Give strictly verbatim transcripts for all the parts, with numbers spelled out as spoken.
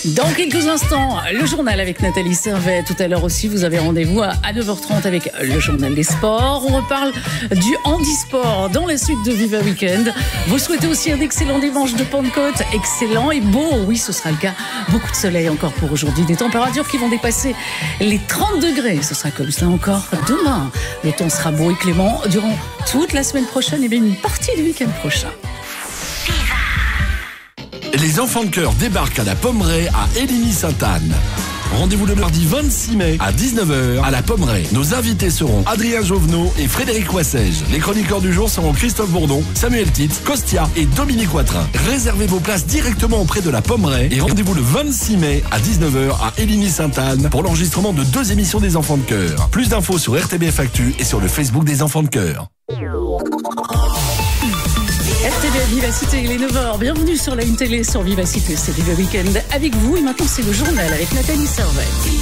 Dans quelques instants, le journal avec Nathalie Servet. Tout à l'heure aussi, vous avez rendez-vous à neuf heures trente avec le journal des sports. On reparle du handisport dans la suite de Viva Weekend. Vous souhaitez aussi un excellent dimanche de Pentecôte, excellent et beau. Oui, ce sera le cas. Beaucoup de soleil encore pour aujourd'hui. Des températures qui vont dépasser les trente degrés. Ce sera comme ça encore demain. Le temps sera beau et clément durant toute la semaine prochaine et bien une partie du week-end prochain. Les enfants de chœur débarquent à la Pommeraye à Héligny-Sainte-Anne. Rendez-vous le mardi vingt-six mai à dix-neuf heures à la Pommeraye. Nos invités seront Adrien Jovenot et Frédéric Wassège. Les chroniqueurs du jour seront Christophe Bourdon, Samuel Tite, Costia et Dominique Watrin. Réservez vos places directement auprès de la Pommeraye et rendez-vous le vingt-six mai à dix-neuf heures à Héligny-Sainte-Anne pour l'enregistrement de deux émissions des enfants de chœur. Plus d'infos sur R T B F Actu et sur le Facebook des enfants de chœur. R T B Vivacité, il est neuf heures. Bienvenue sur la Une Télé sur Vivacité. C'est Viva Weekend avec vous. Et maintenant, c'est le journal avec Nathalie Servet.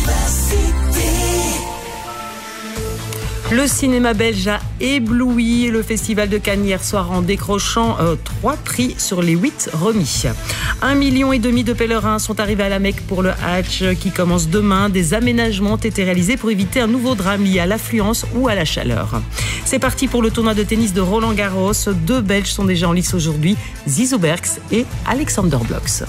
Le cinéma belge a ébloui le festival de Cannes hier soir en décrochant euh, trois prix sur les huit remis. Un million et demi de pèlerins sont arrivés à la Mecque pour le Hajj qui commence demain. Des aménagements ont été réalisés pour éviter un nouveau drame lié à l'affluence ou à la chaleur. C'est parti pour le tournoi de tennis de Roland Garros. Deux Belges sont déjà en lice aujourd'hui, Zizou Berks et Alexander Blocks.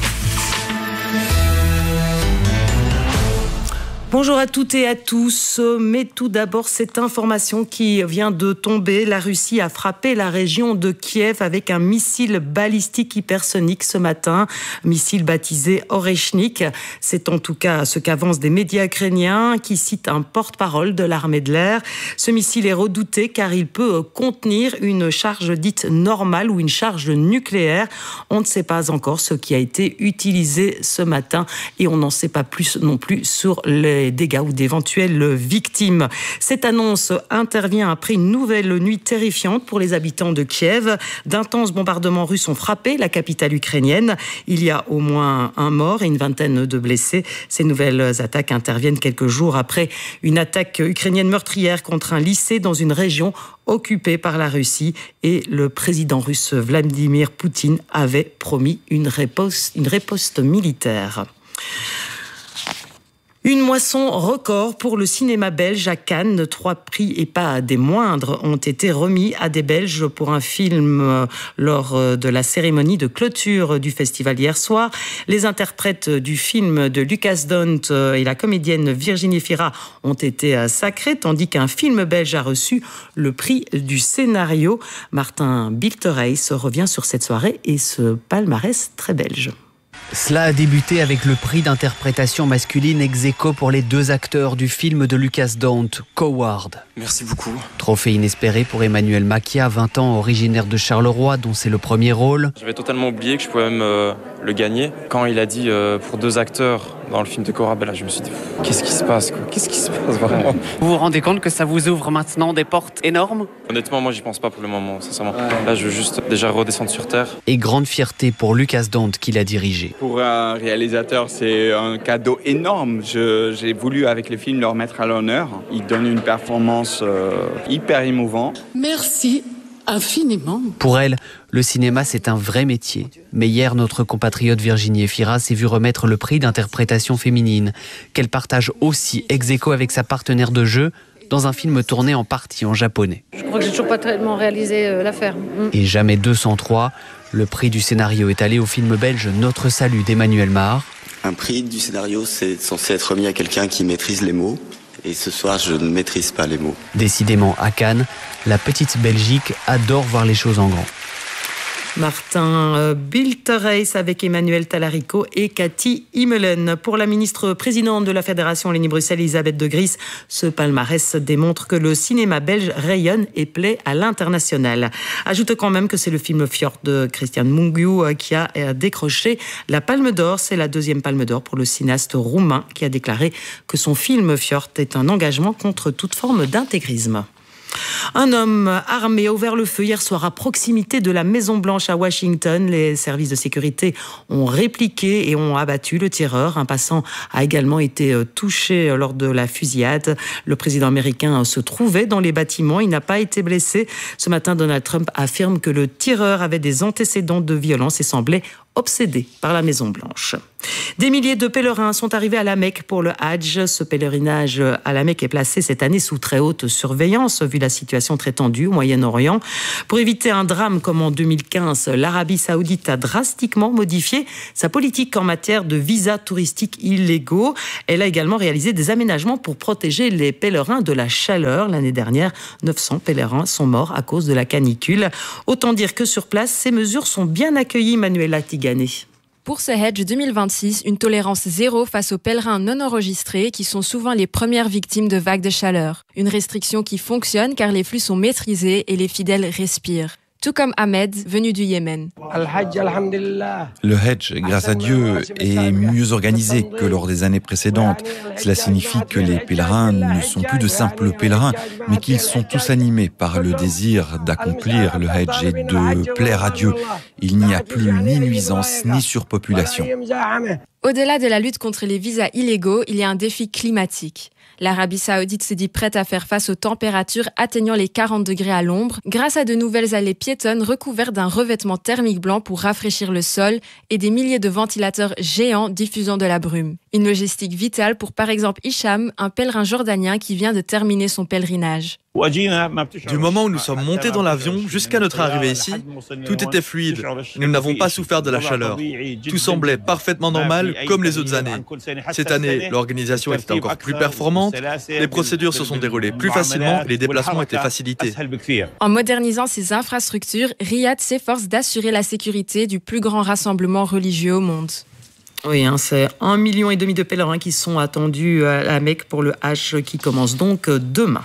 Bonjour à toutes et à tous, mais tout d'abord cette information qui vient de tomber. La Russie a frappé la région de Kiev avec un missile balistique hypersonique ce matin, missile baptisé Oreshnik. C'est en tout cas ce qu'avancent des médias ukrainiens qui citent un porte-parole de l'armée de l'air. Ce missile est redouté car il peut contenir une charge dite normale ou une charge nucléaire. On ne sait pas encore ce qui a été utilisé ce matin et on n'en sait pas plus non plus sur les dégâts ou d'éventuelles victimes. Cette annonce intervient après une nouvelle nuit terrifiante pour les habitants de Kiev. D'intenses bombardements russes ont frappé la capitale ukrainienne. Il y a au moins un mort et une vingtaine de blessés. Ces nouvelles attaques interviennent quelques jours après une attaque ukrainienne meurtrière contre un lycée dans une région occupée par la Russie. Et le président russe Vladimir Poutine avait promis une riposte, une riposte militaire. Une moisson record pour le cinéma belge à Cannes. Trois prix et pas des moindres ont été remis à des Belges pour un film lors de la cérémonie de clôture du festival hier soir. Les interprètes du film de Lucas Dont et la comédienne Virginie Fira ont été sacrés, tandis qu'un film belge a reçu le prix du scénario. Martin Biltereis revient sur cette soirée et ce palmarès très belge. Cela a débuté avec le prix d'interprétation masculine ex aequo pour les deux acteurs du film de Lucas Dont, Coward. Merci beaucoup. Trophée inespéré pour Emmanuel Macchia, vingt ans, originaire de Charleroi, dont c'est le premier rôle. J'avais totalement oublié que je pouvais même euh, le gagner. Quand il a dit euh, pour deux acteurs dans le film de Coward, ben là je me suis dit, qu'est-ce qui se passe quoi Qu'est-ce qui se passe vraiment? Vous vous rendez compte que ça vous ouvre maintenant des portes énormes? Honnêtement, moi j'y pense pas pour le moment, sincèrement. Ouais. Là je veux juste déjà redescendre sur terre. Et grande fierté pour Lucas Dont qui l'a dirigé. Pour un réalisateur, c'est un cadeau énorme. Je, j'ai voulu, avec le film, leur mettre à l'honneur. Il donne une performance euh, hyper émouvante. Merci infiniment. Pour elle, le cinéma, c'est un vrai métier. Mais hier, notre compatriote Virginie Efira s'est vue remettre le prix d'interprétation féminine, qu'elle partage aussi ex aequo avec sa partenaire de jeu, dans un film tourné en partie en japonais. Je crois que j'ai toujours pas tellement réalisé euh, l'affaire. Mmh. Et jamais deux cent trois, le prix du scénario est allé au film belge Notre Salut d'Emmanuel Mar. Un prix du scénario, c'est censé être remis à quelqu'un qui maîtrise les mots. Et ce soir, je ne maîtrise pas les mots. Décidément, à Cannes, la petite Belgique adore voir les choses en grand. Martin Biltereis avec Emmanuel Talarico et Cathy Immelen. Pour la ministre présidente de la Fédération Wallonie-Bruxelles, Elisabeth de Gries, ce palmarès démontre que le cinéma belge rayonne et plaît à l'international. Ajoute quand même que c'est le film Fjord de Christian Mungiu qui a décroché la Palme d'Or. C'est la deuxième Palme d'Or pour le cinéaste roumain qui a déclaré que son film Fjord est un engagement contre toute forme d'intégrisme. Un homme armé a ouvert le feu hier soir à proximité de la Maison-Blanche à Washington. Les services de sécurité ont répliqué et ont abattu le tireur. Un passant a également été touché lors de la fusillade. Le président américain se trouvait dans les bâtiments. Il n'a pas été blessé. Ce matin, Donald Trump affirme que le tireur avait des antécédents de violence et semblait obsédé par la Maison-Blanche. Des milliers de pèlerins sont arrivés à la Mecque pour le Hadj. Ce pèlerinage à la Mecque est placé cette année sous très haute surveillance, vu la situation très tendue au Moyen-Orient. Pour éviter un drame comme en deux mille quinze, l'Arabie Saoudite a drastiquement modifié sa politique en matière de visas touristiques illégaux. Elle a également réalisé des aménagements pour protéger les pèlerins de la chaleur. L'année dernière, neuf cents pèlerins sont morts à cause de la canicule. Autant dire que sur place, ces mesures sont bien accueillies, Manuela Tigané. Pour ce Hadj deux mille vingt-six, une tolérance zéro face aux pèlerins non enregistrés qui sont souvent les premières victimes de vagues de chaleur. Une restriction qui fonctionne car les flux sont maîtrisés et les fidèles respirent. Tout comme Ahmed, venu du Yémen. Le Hadj, grâce à Dieu, est mieux organisé que lors des années précédentes. Cela signifie que les pèlerins ne sont plus de simples pèlerins, mais qu'ils sont tous animés par le désir d'accomplir le Hadj et de plaire à Dieu. Il n'y a plus ni nuisance ni surpopulation. Au-delà de la lutte contre les visas illégaux, il y a un défi climatique. L'Arabie Saoudite se dit prête à faire face aux températures atteignant les quarante degrés à l'ombre grâce à de nouvelles allées piétonnes recouvertes d'un revêtement thermique blanc pour rafraîchir le sol et des milliers de ventilateurs géants diffusant de la brume. Une logistique vitale pour par exemple Hicham, un pèlerin jordanien qui vient de terminer son pèlerinage. Du moment où nous sommes montés dans l'avion jusqu'à notre arrivée ici, tout était fluide. Nous n'avons pas souffert de la chaleur. Tout semblait parfaitement normal comme les autres années. Cette année, l'organisation était encore plus performante, les procédures se sont déroulées plus facilement et les déplacements étaient facilités. En modernisant ses infrastructures, Riyad s'efforce d'assurer la sécurité du plus grand rassemblement religieux au monde. Oui, hein, c'est un million et demi de pèlerins qui sont attendus à la Mecque pour le Hadj qui commence donc demain.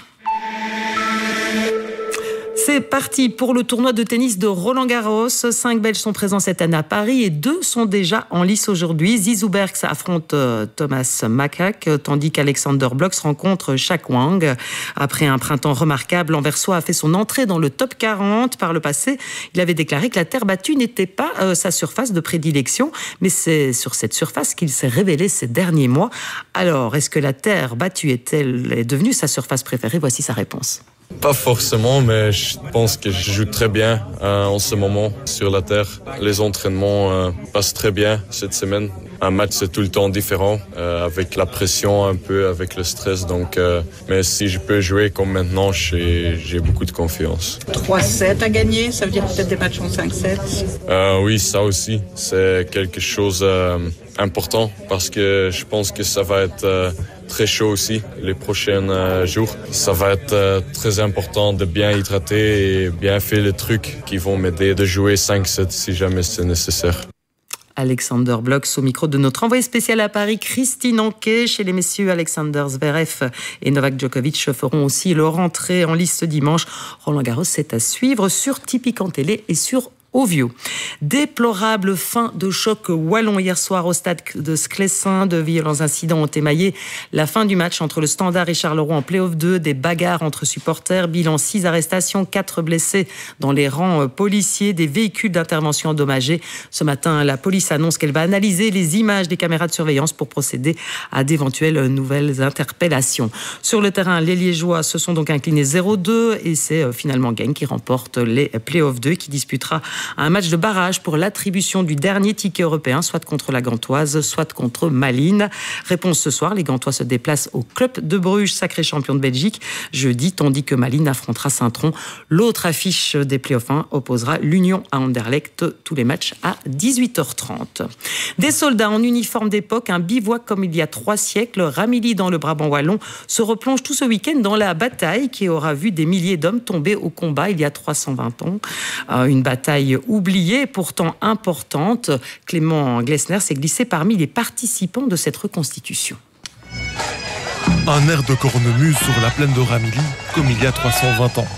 C'est parti pour le tournoi de tennis de Roland-Garros. Cinq Belges sont présents cette année à Paris et deux sont déjà en lice aujourd'hui. Zizou Bergs affronte Thomas Makak, tandis qu'Alexander Blocks rencontre Shaq Wang. Après un printemps remarquable, l'Anversois a fait son entrée dans le top quarante. Par le passé, il avait déclaré que la terre battue n'était pas euh, sa surface de prédilection, mais c'est sur cette surface qu'il s'est révélé ces derniers mois. Alors, est-ce que la terre battue est-elle est devenue sa surface préférée ? Voici sa réponse. Pas forcément, mais je pense que je joue très bien euh, en ce moment sur la terre. Les entraînements euh, passent très bien cette semaine. Un match, c'est tout le temps différent, euh, avec la pression un peu, avec le stress. Donc, euh, mais si je peux jouer comme maintenant, j'ai, j'ai beaucoup de confiance. trois sept à gagner, ça veut dire peut-être des matchs en cinq sept euh, Oui, ça aussi. C'est quelque chose euh, important parce que je pense que ça va être... Euh, très chaud aussi les prochains euh, jours. Ça va être euh, très important de bien hydrater et bien faire les trucs qui vont m'aider de jouer cinq sept si jamais c'est nécessaire. Alexander Blocks au micro de notre envoyé spécial à Paris, Christine Anquet. Chez les messieurs, Alexander Zverev et Novak Djokovic feront aussi leur entrée en lice ce dimanche. Roland Garros, c'est à suivre sur Tipic Télé et sur Ovio. Déplorable fin de choc wallon hier soir au stade de Sclessin. De violents incidents ont émaillé la fin du match entre le Standard et Charleroi en play-off deux. Des bagarres entre supporters. Bilan six arrestations, quatre blessés dans les rangs policiers. Des véhicules d'intervention endommagés. Ce matin, la police annonce qu'elle va analyser les images des caméras de surveillance pour procéder à d'éventuelles nouvelles interpellations. Sur le terrain, les Liégeois se sont donc inclinés zéro deux et c'est finalement Genk qui remporte les play-off deux qui disputera un match de barrage pour l'attribution du dernier ticket européen, soit contre la Gantoise, soit contre Malines. Réponse ce soir, les Gantois se déplacent au Club de Bruges, sacré champion de Belgique, jeudi, tandis que Malines affrontera Saint-Tron. L'autre affiche des playoffs un opposera l'Union à Anderlecht, tous les matchs à dix-huit heures trente. Des soldats en uniforme d'époque, un bivouac comme il y a trois siècles, Ramilly dans le Brabant wallon, se replonge tout ce week-end dans la bataille qui aura vu des milliers d'hommes tomber au combat il y a trois cent vingt ans. Une bataille oubliée, pourtant importante. Clément Glessner s'est glissé parmi les participants de cette reconstitution. Un air de cornemuse sur la plaine de Ramilly, comme il y a trois cent vingt ans.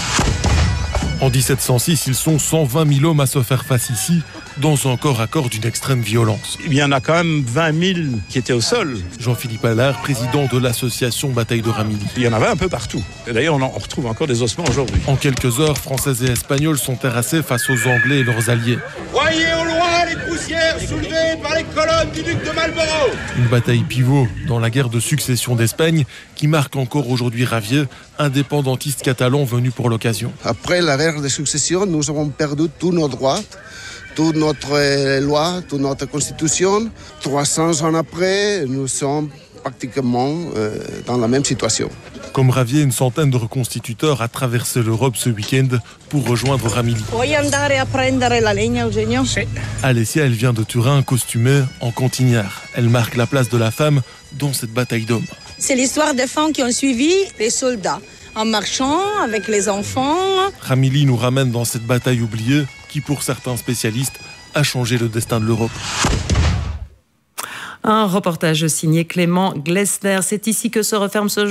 En dix-sept cent six, ils sont cent vingt mille hommes à se faire face ici, dans un corps à corps d'une extrême violence. Il y en a quand même vingt mille qui étaient au sol. Jean-Philippe Allard, président de l'association Bataille de Ramilly. Il y en avait un peu partout. Et d'ailleurs, on, en, on retrouve encore des ossements aujourd'hui. En quelques heures, Français et Espagnols sont terrassés face aux Anglais et leurs alliés. Voyez au loin les poussières soulevées par les colonnes du duc de Marlborough. Une bataille pivot dans la guerre de succession d'Espagne qui marque encore aujourd'hui Ravier, indépendantiste catalan venu pour l'occasion. Après la guerre de succession, nous avons perdu tous nos droits. toute notre loi, toute notre constitution. trois cents ans après, nous sommes pratiquement euh, dans la même situation. Comme Ravier, une centaine de reconstituteurs a traversé l'Europe ce week-end pour rejoindre Ramilli. Puoi andare a prendere la legna, Eugenio? Alessia, elle vient de Turin, costumée en cantinière. Elle marque la place de la femme dans cette bataille d'hommes. C'est l'histoire des femmes qui ont suivi les soldats, en marchant avec les enfants. Ramilli nous ramène dans cette bataille oubliée qui, pour certains spécialistes, a changé le destin de l'Europe. Un reportage signé Clément Glessner. C'est ici que se referme ce